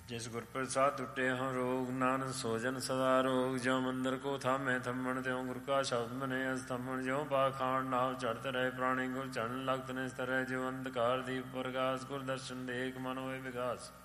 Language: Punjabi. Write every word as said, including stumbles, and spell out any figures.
ਜਿਸ ਗੁਰ ਪ੍ਰਸਾਦ ਟੁੱਟੇ ਹੋ ਰੋਗ, ਨਾਨਕ ਸੋਜਨ ਸਦਾ ਰੋਗ। ਜਿਉ ਮੰਦਰ ਕੋ ਥਾਮੇ ਥੰਮਣ, ਤਿਉ ਗੁਰ ਕਾ ਸ਼ਬਦ ਮਨੇ ਅਸਥੰਮਣ। ਜਿਉ ਪਾਖਾਣ ਨਾਵ ਚੜ੍ਹਤ ਰਹੇ, ਪ੍ਰਾਣੀ ਗੁਰ ਚਰਨ ਲਗਤ ਨਿਸਤਰੈ। ਜਿਉ ਅੰਧਕਾਰ ਦੀਪ ਪ੍ਰਗਾਸ, ਗੁਰ ਦਰਸ਼ਨ ਦੇਖ ਮਨ ਹੋਏ ਵਿਗਾਸ।